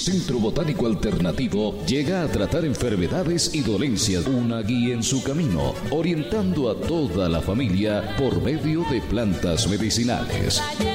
Centro Botánico Alternativo llega a tratar enfermedades y dolencias, una guía en su camino, orientando a toda la familia por medio de plantas medicinales.